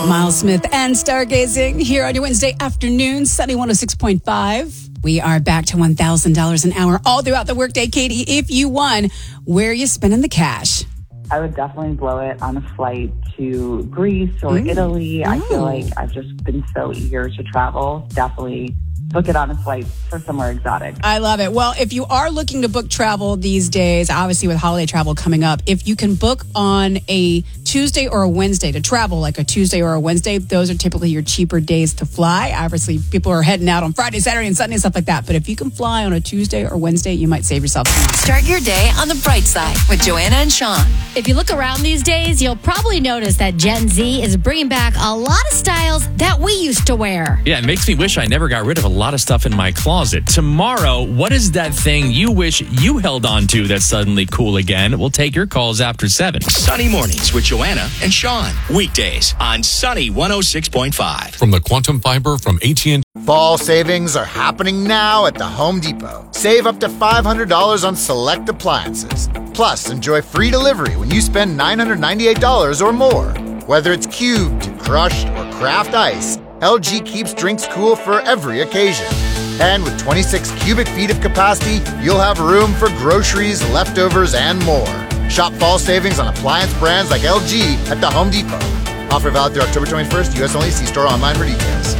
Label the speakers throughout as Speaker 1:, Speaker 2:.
Speaker 1: Miles Smith and Stargazing here on your Wednesday afternoon, Sunny 106.5. We are back to $1,000 an hour all throughout the workday. Katie, if you won, where are you spending the cash?
Speaker 2: I would definitely blow it on a flight to Greece or Italy. I feel like I've just been so eager to travel. Definitely book it on a flight for somewhere exotic.
Speaker 1: I love it. Well, if you are looking to book travel these days, obviously with holiday travel coming up, if you can book on a Tuesday or a Wednesday to travel, like a Tuesday or a Wednesday, those are typically your cheaper days to fly. Obviously, people are heading out on Friday, Saturday, and Sunday, stuff like that. But if you can fly on a Tuesday or Wednesday, you might save yourself some money.
Speaker 3: Start your day on the bright side with Joanna and Sean.
Speaker 4: If you look around these days, you'll probably notice that Gen Z is bringing back a lot of styles that we used to wear.
Speaker 5: Yeah, it makes me wish I never got rid of a lot of stuff in my closet. Tomorrow, what is that thing you wish you held on to that's suddenly cool again? We'll take your calls after 7.
Speaker 6: Sunny mornings with Joanna and Sean. Weekdays on Sunny 106.5.
Speaker 7: From the Quantum Fiber from AT&T.
Speaker 8: Fall savings are happening now at the Home Depot. Save up to $500 on select appliances. Plus, enjoy free delivery when you spend $998 or more. Whether it's cubed, crushed, or craft ice, LG keeps drinks cool for every occasion. And with 26 cubic feet of capacity, you'll have room for groceries, leftovers, and more. Shop fall savings on appliance brands like LG at the Home Depot. Offer valid through October 21st. U.S. only. See store online for details.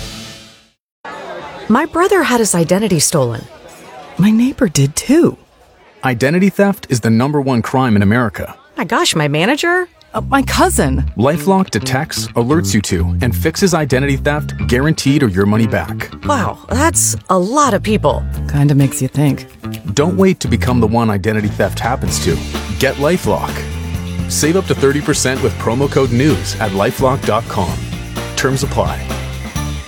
Speaker 9: My brother had his identity stolen. My neighbor did too.
Speaker 10: Identity theft is the #1 crime in America.
Speaker 9: My gosh, my manager?
Speaker 10: My cousin. LifeLock detects, alerts you to, and fixes identity theft, guaranteed or your money back.
Speaker 9: Wow, that's a lot of people.
Speaker 10: Kinda makes you think. Don't wait to become the one identity theft happens to. Get LifeLock. Save up to 30% with promo code NEWS at LifeLock.com. Terms apply.